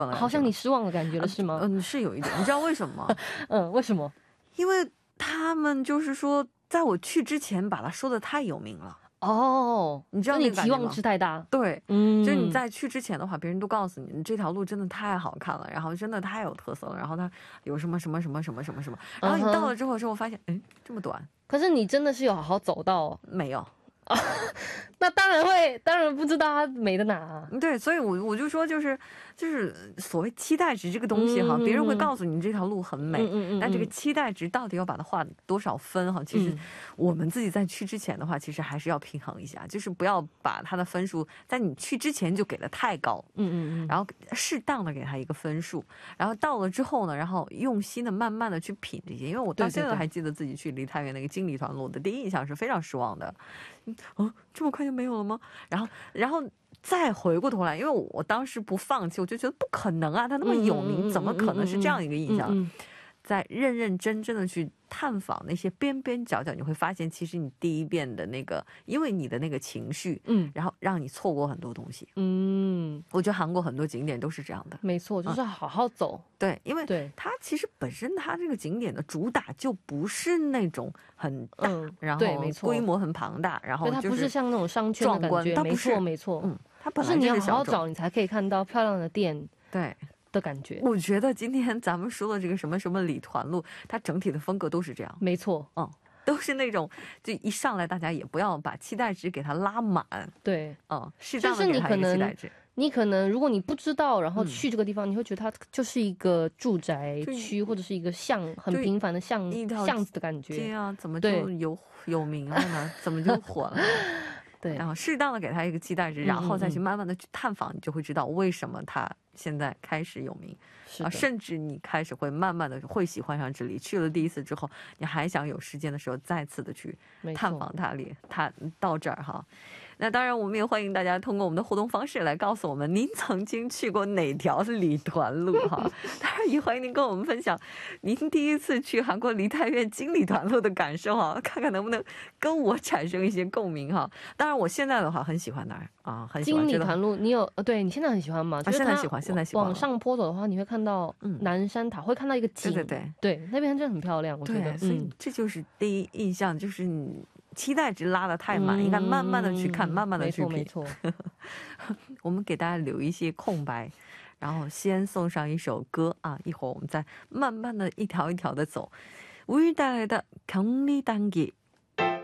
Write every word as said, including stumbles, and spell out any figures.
好像你失望的感觉了是吗？ 嗯，是有一点，你知道为什么吗？ 嗯，为什么？ 因为他们就是说在我去之前把它说的太有名了。 哦， 你知道那个感觉吗？ 你期望值太大。 对， 嗯， 就是你在去之前的话，别人都告诉你，你这条路真的太好看了，然后真的太有特色了，然后它有什么什么什么什么什么什么，然后你到了之后之后发现，哎，这么短。 可是你真的是有好好走到？ 没有。 那当然会，当然不知道它美的哪啊。 对，所以我我就说就是就是所谓期待值这个东西哈，别人会告诉你这条路很美，但这个期待值到底要把它画多少分哈，其实我们自己在去之前的话，其实还是要平衡一下，就是不要把它的分数在你去之前就给的太高，嗯嗯嗯，然后适当的给它一个分数，然后到了之后呢，然后用心的慢慢的去品这些，因为我到现在还记得自己去梨泰院那个金梨团路的第一印象是非常失望的。哦，这么快就没有了吗？然后然后再回过头来，因为我当时不放弃，我就觉得不可能啊，他那么有名，怎么可能是这样一个印象？在认认真真的去探访那些边边角角，你会发现其实你第一遍的那个，因为你的那个情绪，嗯，然后让你错过很多东西。嗯，我觉得韩国很多景点都是这样的。没错，就是好好走。对，因为它其实本身它这个景点的主打就不是那种很大，然后规模很庞大，然后它不是像那种商圈的感觉，没错没错。嗯，它本来就是你要好好找，你才可以看到漂亮的店。对。的感觉，我觉得今天咱们说的这个什么什么礼团路，它整体的风格都是这样，没错，嗯，都是那种就一上来大家也不要把期待值给它拉满，对，嗯，适当的给它一个期待值。你可能如果你不知道，然后去这个地方，你会觉得它就是一个住宅区或者是一个巷，很平凡的巷巷子的感觉。对啊，怎么就有有名了呢？怎么就火了？对，然后适当的给他一个期待值，然后再去慢慢的去探访，你就会知道为什么他现在开始有名，啊，甚至你开始会慢慢的会喜欢上这里。去了第一次之后，你还想有时间的时候再次的去探访他里，他到这儿哈。那当然，我们也欢迎大家通过我们的互动方式来告诉我们您曾经去过哪条礼团路哈。当然也欢迎您跟我们分享您第一次去韩国梨泰院金礼团路的感受哈，看看能不能跟我产生一些共鸣哈。当然我现在的话很喜欢那儿啊，很喜欢金礼团路。你有呃对你现在很喜欢吗？现在喜欢，现在喜欢。往上坡走的话，你会看到南山塔，会看到一个景，对对对对，那边真的很漂亮，我觉得。所以这就是第一印象，就是你期待值拉得太满，应该慢慢的去看，慢慢的去品。没错，没错。我们给大家留一些空白，然后先送上一首歌啊，一会儿我们再慢慢的一条一条的走。우리带来的경리단길